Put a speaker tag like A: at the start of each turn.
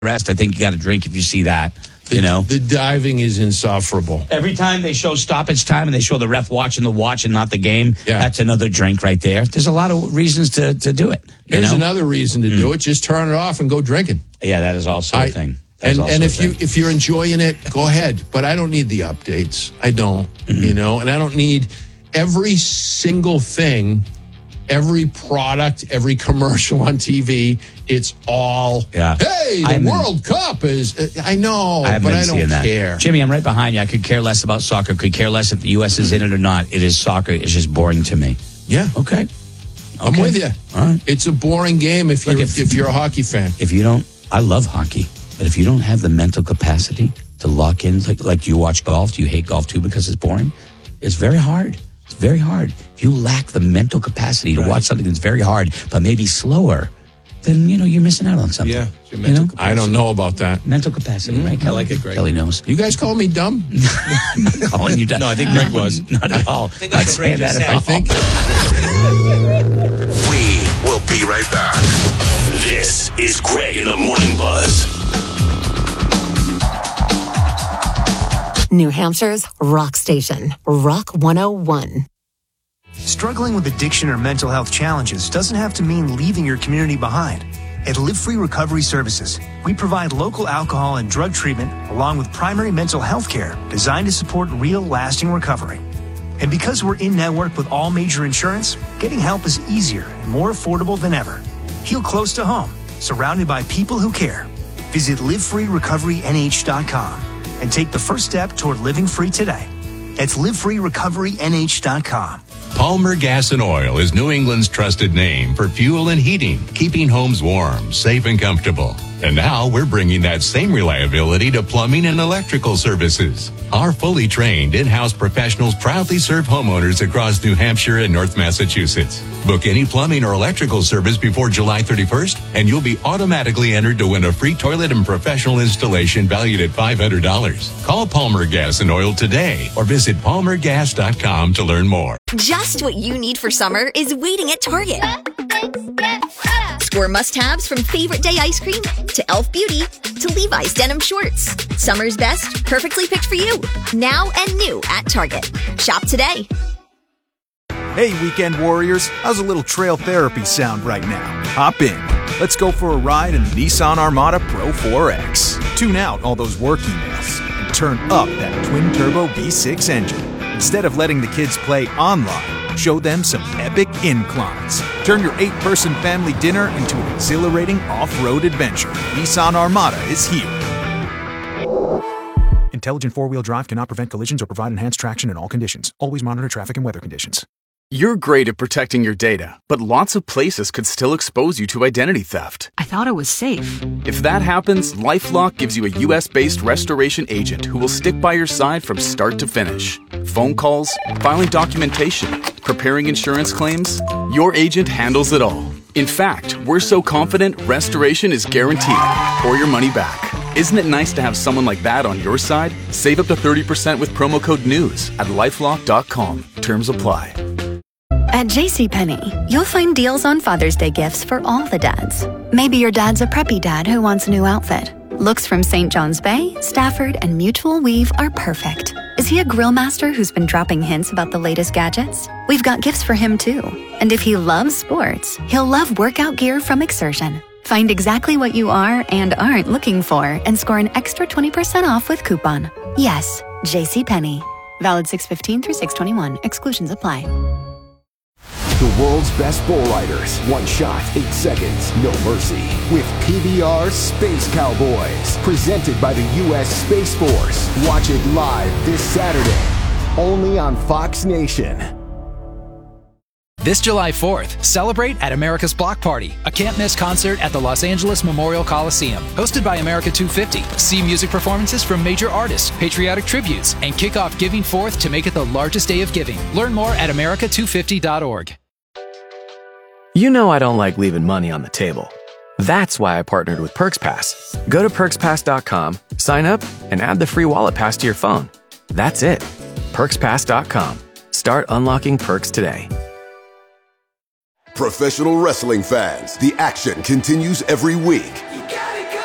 A: rest. I think you got to drink if you see that.
B: The diving is insufferable.
A: Every time they show stoppage time and they show the ref watching the watch and not the game,
B: Yeah.
A: that's another drink right there. There's a lot of reasons to do it.
B: Here's another reason to do it. Just turn it off and go drinking.
A: Yeah, that is also a thing.
B: And if you're enjoying it, go ahead. But I don't need the updates. I don't, and I don't need every single thing, every product, every commercial on TV. It's all, hey, the World Cup is, I know, but I don't care.
A: Jimmy, I'm right behind you. I could care less about soccer. Could care less if the U.S. is in it or not. It is soccer. It's just boring to me.
B: Yeah.
A: Okay.
B: I'm with you.
A: All right.
B: It's a boring game if you're a hockey fan.
A: If you don't, I love hockey, but if you don't have the mental capacity to lock in, like you watch golf, do you hate golf too because it's boring? It's very hard. It's very hard. If you lack the mental capacity to watch something that's very hard, but maybe slower, then, you're missing out on something.
B: Yeah. I don't know about that.
A: Mental capacity, right?
C: I like it, Greg.
A: Kelly knows.
B: You guys call me dumb?
A: I'm not calling you dumb.
C: No, I think Greg was.
A: Not at all.
C: I'd say that
B: I think.
D: We will be right back. This is Greg in the Morning Buzz.
E: New Hampshire's rock station, Rock 101.
F: Struggling with addiction or mental health challenges doesn't have to mean leaving your community behind. At Live Free Recovery Services, we provide local alcohol and drug treatment along with primary mental health care designed to support real, lasting recovery. And because we're in network with all major insurance, getting help is easier and more affordable than ever. Heal close to home, surrounded by people who care. Visit livefreerecoverynh.com and take the first step toward living free today. That's livefreerecoverynh.com.
G: Palmer Gas and Oil is New England's trusted name for fuel and heating, keeping homes warm, safe, and comfortable. And now we're bringing that same reliability to plumbing and electrical services. Our fully trained in-house professionals proudly serve homeowners across New Hampshire and North Massachusetts. Book any plumbing or electrical service before July 31st, and you'll be automatically entered to win a free toilet and professional installation valued at $500. Call Palmer Gas and Oil today or visit palmergas.com to learn more.
H: Just what you need for summer is waiting at Target. Score must-haves from favorite day ice cream to Elf Beauty to Levi's denim shorts. Summer's best, perfectly picked for you. Now and new at Target. Shop today.
I: Hey, weekend warriors. How's a little trail therapy sound right now? Hop in. Let's go for a ride in the Nissan Armada Pro 4X. Tune out all those work emails and turn up that twin-turbo V6 engine. Instead of letting the kids play online, show them some epic inclines. Turn your 8-person family dinner into an exhilarating off-road adventure. Nissan Armada is here. Intelligent four-wheel drive cannot prevent collisions or provide enhanced traction in all conditions. Always monitor traffic and weather conditions.
J: You're great at protecting your data, but lots of places could still expose you to identity theft.
K: I thought it was safe.
J: If that happens, LifeLock gives you a U.S.-based restoration agent who will stick by your side from start to finish. Phone calls, filing documentation, preparing insurance claims, your agent handles it all. In fact, we're so confident restoration is guaranteed or your money back. Isn't it nice to have someone like that on your side? Save up to 30% with promo code NEWS at LifeLock.com. Terms apply.
L: At JCPenney, you'll find deals on Father's Day gifts for all the dads. Maybe your dad's a preppy dad who wants a new outfit. Looks from St. John's Bay, Stafford, and Mutual Weave are perfect. Is he a grill master who's been dropping hints about the latest gadgets? We've got gifts for him too. And if he loves sports, he'll love workout gear from Exertion. Find exactly what you are and aren't looking for and score an extra 20% off with coupon. Yes, JCPenney. Valid 6/15 through 6/21. Exclusions apply.
M: The world's best bull riders. One shot, 8 seconds, no mercy. With PBR Space Cowboys. Presented by the U.S. Space Force. Watch it live this Saturday. Only on Fox Nation.
N: This July 4th, celebrate at America's Block Party, a can't-miss concert at the Los Angeles Memorial Coliseum. Hosted by America 250. See music performances from major artists, patriotic tributes, and kick off Giving Forth to make it the largest day of giving. Learn more at america250.org.
O: You know I don't like leaving money on the table. That's why I partnered with PerksPass. Go to PerksPass.com, sign up, and add the free wallet pass to your phone. That's it. PerksPass.com. Start unlocking perks today.
D: Professional wrestling fans, the action continues every week.